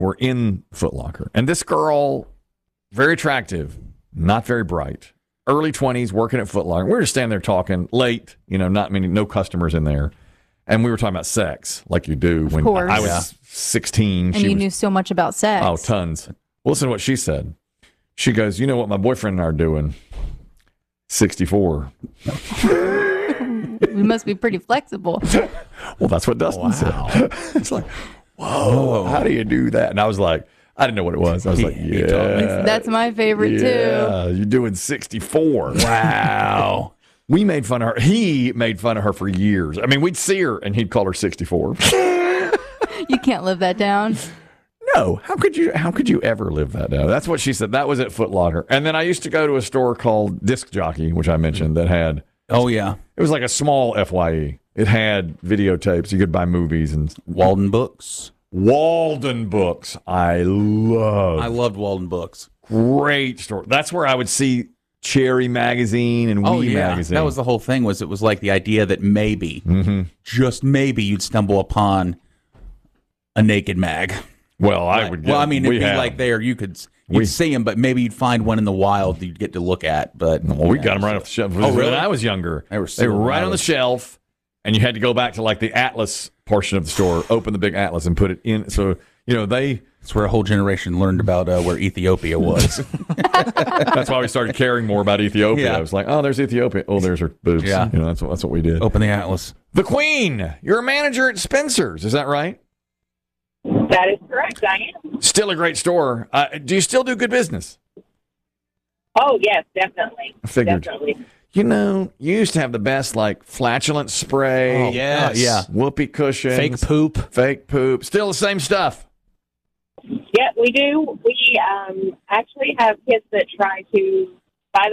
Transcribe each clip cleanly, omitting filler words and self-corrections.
were in Foot Locker. And this girl, very attractive, not very bright, early 20s, working at Foot Locker. We were just standing there talking late, no customers in there. And we were talking about sex, like you do. Of when course. I was 16. And you knew so much about sex. Oh, tons. Well, listen to what she said. She goes, you know what my boyfriend and I are doing? 64. We must be pretty flexible. Well, that's what Dustin said. It's like, whoa, how do you do that? And I was like, I didn't know what it was. I was like, yeah. That's my favorite, too. Yeah, you're doing 64. Wow. We made fun of her. He made fun of her for years. I mean, we'd see her, and he'd call her 64. You can't live that down. No. How could you ever live that down? That's what she said. That was at Foot Locker. And then I used to go to a store called Disc Jockey, which I mentioned, that had... Oh, yeah. It was like a small FYE. It had videotapes. You could buy movies and... Walden Books. Walden Books. I loved Walden Books. Great store. That's where I would see Cherry Magazine and Wii Magazine. That was the whole thing. It was like the idea that maybe, just maybe, you'd stumble upon a naked mag. Well, I would. Well, I mean, it'd be like there. You'd see them, but maybe you'd find one in the wild that you'd get to look at. But we got them right off the shelf. Oh, really? When I was younger, they were right on the shelf, and you had to go back to like the Atlas portion of the store, open the big Atlas, and put it in. So That's where a whole generation learned about where Ethiopia was. That's why we started caring more about Ethiopia. Yeah. I was like, oh, there's Ethiopia. Oh, there's her boobs. Yeah. That's what we did. Open the Atlas. The Queen. You're a manager at Spencer's. Is that right? That is correct. I am. Still a great store. Do you still do good business? Oh, yes, definitely. I figured. Definitely. You used to have the best, like, flatulent spray. Oh, yes. Yeah. Whoopee cushions. Fake poop. Still the same stuff. Yeah, we do. We actually have kids that try to buy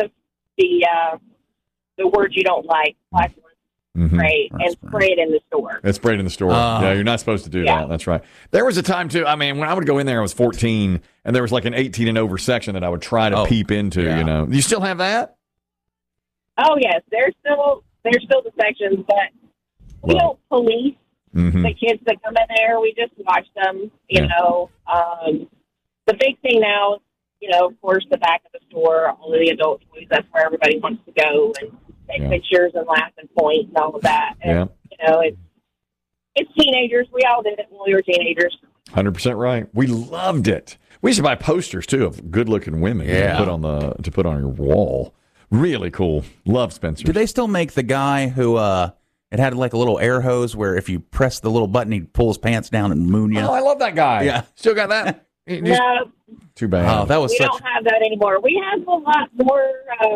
the word you don't like, flatulent spray, and spray it in the store. It's sprayed in the store. Yeah, you're not supposed to do that. That's right. There was a time, too, I mean, when I would go in there, I was 14, and there was like an 18 and over section that I would try to peep into, You still have that? Oh, yes. There's still the sections, but we don't police the kids that come in there. We just watch them, you know. The big thing now is, of course, the back of the store, all of the adult toys, that's where everybody wants to go and take pictures and laugh and point and all of that. And, it's teenagers. We all did it when we were teenagers. 100% right. We loved it. We used to buy posters, too, of good-looking women to put on your wall. Really cool. Love Spencer. Do they still make the guy who it had like a little air hose where if you press the little button, he'd pull his pants down and moon you? Oh, I love that guy. Yeah. Still got that? No. Too bad. Oh, that was we don't have that anymore. We have a lot more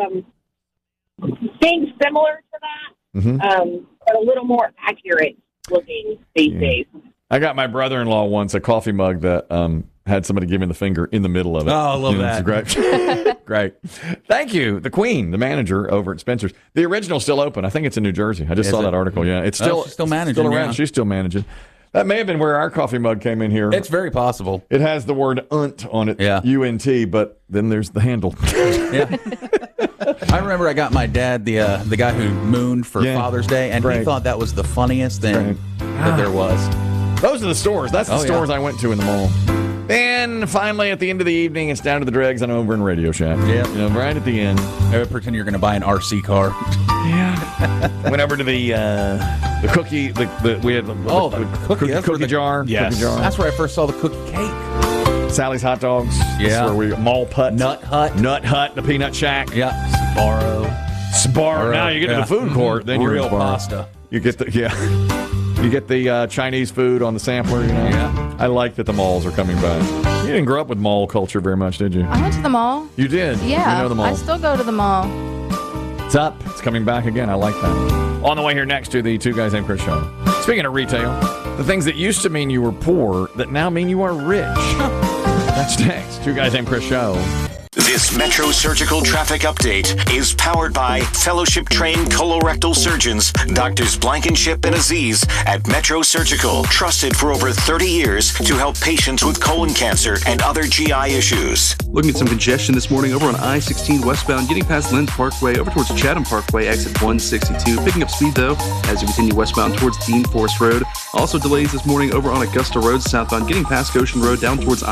things similar to that, but a little more accurate looking these days. I got my brother-in-law once a coffee mug that had somebody give him the finger in the middle of it. Oh, I love that. It's great. Great. Thank you. The Queen, the manager over at Spencer's. The original's still open. I think it's in New Jersey. I just saw that article. Yeah, it's still she's still managing. Still around. Yeah. She's still managing. That may have been where our coffee mug came in here. It's very possible. It has the word "unt" on it, UNT, but then there's the handle. Yeah. I remember I got my dad, the guy who mooned for Father's Day, and he thought that was the funniest thing that there was. Those are the stores. That's the stores I went to in the mall. Then finally, at the end of the evening, it's down to the dregs and over in Radio Shack. Yeah, right at the end. Pretend you're going to buy an RC car. Yeah. Went over to the cookie. We had the cookie jar. Yes. Cookie jar. That's where I first saw the cookie cake. Sally's Hot Dogs. Yeah. That's where we Mall Putt. Nut Hut. The Peanut Shack. Yeah. Sbarro. Now you get to the food court. Then real you're pasta. You get the You get the Chinese food on the sampler. Yeah. I like that the malls are coming back. You didn't grow up with mall culture very much, did you? I went to the mall. You did. Yeah. You know the mall. I still go to the mall. It's up. It's coming back again. I like that. On the way here next to the Two Guys Named Chris show. Speaking of retail, the things that used to mean you were poor that now mean you are rich. That's next. Two Guys Named Chris show. This Metro Surgical Traffic Update is powered by fellowship-trained colorectal surgeons, Doctors Blankenship and Aziz at Metro Surgical, trusted for over 30 years to help patients with colon cancer and other GI issues. Looking at some congestion this morning over on I-16 westbound, getting past Lynn Parkway over towards Chatham Parkway, exit 162. Picking up speed, though, as you continue westbound towards Dean Forest Road. Also delays this morning over on Augusta Road southbound getting past Goshen Road down towards